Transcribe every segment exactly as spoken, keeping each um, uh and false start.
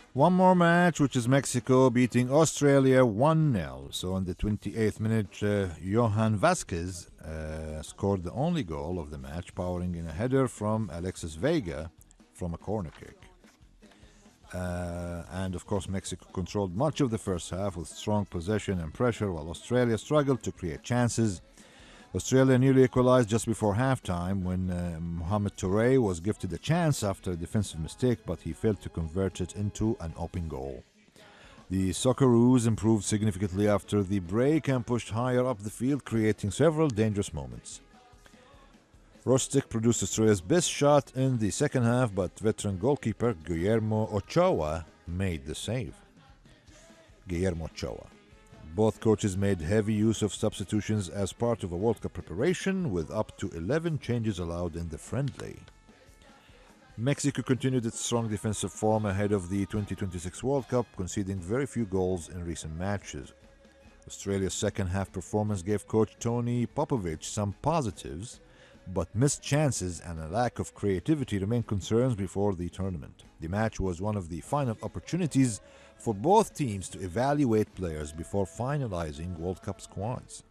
One more match, which is Mexico beating Australia one nil. So, in the twenty-eighth minute, uh, Johan Vasquez uh, scored the only goal of the match, powering in a header from Alexis Vega from a corner kick. Uh, and of course, Mexico controlled much of the first half with strong possession and pressure, while Australia struggled to create chances. Australia nearly equalized just before halftime when uh, Mohamed Touré was gifted a chance after a defensive mistake, but he failed to convert it into an open goal. The Socceroos improved significantly after the break and pushed higher up the field, creating several dangerous moments. Rostic produced Australia's best shot in the second half, but veteran goalkeeper Guillermo Ochoa made the save. Guillermo Ochoa. Both coaches made heavy use of substitutions as part of a World Cup preparation, with up to eleven changes allowed in the friendly. Mexico continued its strong defensive form ahead of the twenty twenty-six World Cup, conceding very few goals in recent matches. Australia's second half performance gave coach Tony Popovich some positives, but missed chances and a lack of creativity remain concerns before the tournament. The match was one of the final opportunities for both teams to evaluate players before finalizing World Cup squads.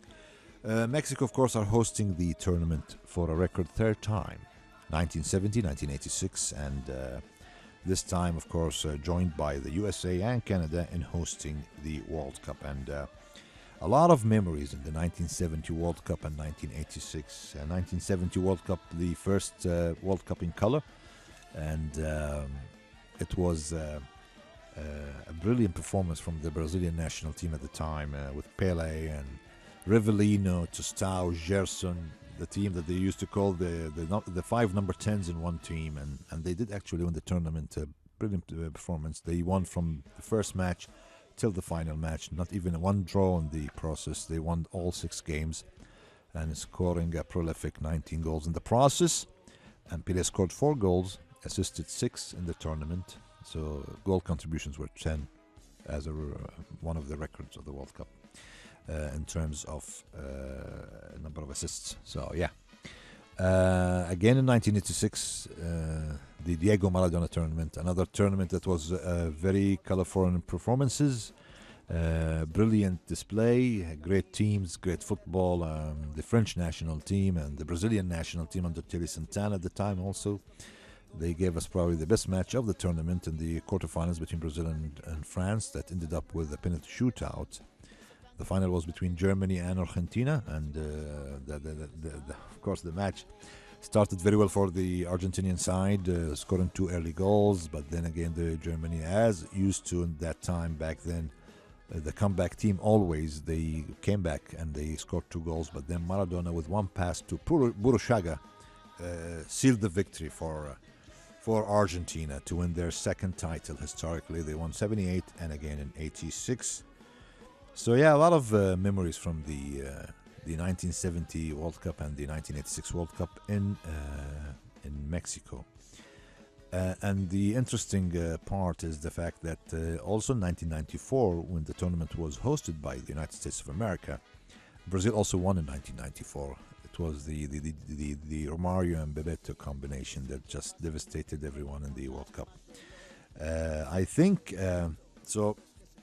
Uh, Mexico, of course, are hosting the tournament for a record third time, nineteen seventy, nineteen eighty-six, and uh, this time, of course, uh, joined by the U S A and Canada in hosting the World Cup. And uh, a lot of memories in the nineteen seventy World Cup and nineteen eighty-six. Uh, nineteen seventy World Cup, the first uh, World Cup in color, and um, it was uh, uh, a brilliant performance from the Brazilian national team at the time, uh, with Pele and Rivellino, Tostão, Gerson, the team that they used to call the the, the five number tens in one team, and, and they did actually win the tournament. A brilliant uh, performance. They won from the first match till the final match, not even one draw in the process. They won all six games and scoring a prolific nineteen goals in the process. And Pele scored four goals, assisted six in the tournament. So goal contributions were ten as a, uh, one of the records of the World Cup uh, in terms of uh, number of assists. So yeah. Uh, again in nineteen eighty-six, uh, the Diego Maradona tournament, another tournament that was uh, very colorful in performances, uh, brilliant display, great teams, great football. Um, the French national team and the Brazilian national team under Tele Santana at the time also. They gave us probably the best match of the tournament in the quarterfinals between Brazil and, and France that ended up with a penalty shootout. The final was between Germany and Argentina, and uh, the, the, the, the, of course the match started very well for the Argentinian side, uh, scoring two early goals, but then again the Germany, as used to in that time back then, uh, the comeback team always, they came back and they scored two goals, but then Maradona with one pass to Burruchaga uh, sealed the victory for uh, for Argentina to win their second title historically. They won seventy-eight and again in eighty-six. So yeah, a lot of uh, memories from the uh, the nineteen seventy World Cup and the nineteen eighty-six World Cup in uh, in Mexico. Uh, and the interesting uh, part is the fact that uh, also in nineteen ninety-four, when the tournament was hosted by the United States of America, Brazil also won in nineteen ninety-four. It was the the, the, the, the Romario and Bebeto combination that just devastated everyone in the World Cup. Uh, I think uh, so.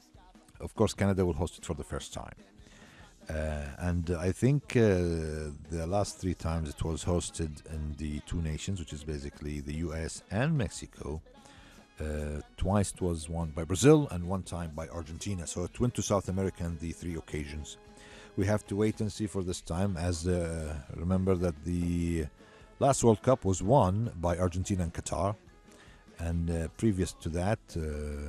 Of course, Canada will host it for the first time. Uh, and I think uh, the last three times it was hosted in the two nations, which is basically the U S and Mexico. Uh, twice it was won by Brazil and one time by Argentina. So it went to South America on the three occasions. We have to wait and see for this time, as uh, remember that the last World Cup was won by Argentina and Qatar. And uh, previous to that, uh,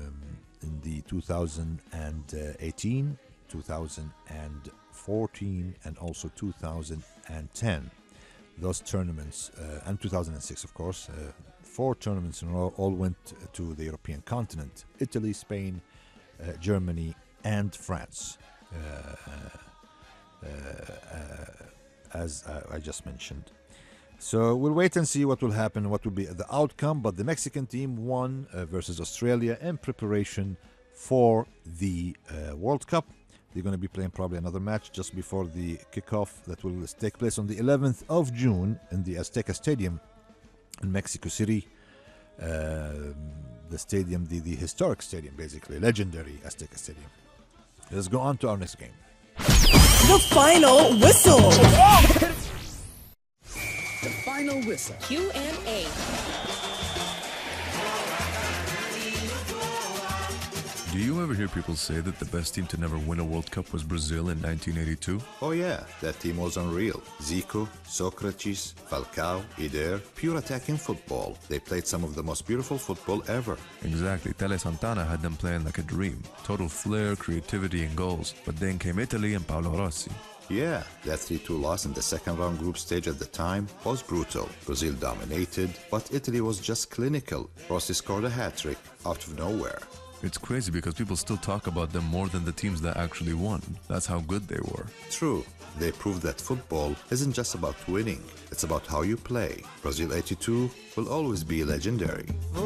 in the two thousand eighteen, two thousand fourteen, and also two thousand ten. Those tournaments, uh, and two thousand six, of course, uh, four tournaments in a row all went to the European continent: Italy, Spain, uh, Germany, and France, uh, uh, uh, as uh, I just mentioned. So we'll wait and see what will happen, what will be the outcome. But the Mexican team won uh, versus Australia in preparation for the uh, World Cup. They're going to be playing probably another match just before the kickoff that will take place on the eleventh of June in the Azteca Stadium in Mexico City. Uh, the stadium, the, the historic stadium, basically, legendary Azteca Stadium. Let's go on to our next game. The final whistle. The final whistle. Q and A. Do you ever hear people say that the best team to never win a World Cup was Brazil in nineteen eighty-two? Oh yeah, that team was unreal. Zico, Socrates, Falcao, Eder, pure attacking football. They played some of the most beautiful football ever. Exactly. Tele Santana had them playing like a dream. Total flair, creativity, and goals. But then came Italy and Paolo Rossi. Yeah, that three two loss in the second round group stage at the time was brutal. Brazil dominated, but Italy was just clinical. Rossi scored a hat-trick out of nowhere. It's crazy because people still talk about them more than the teams that actually won. That's how good they were. True. They proved that football isn't just about winning. It's about how you play. Brazil eighty-two will always be legendary.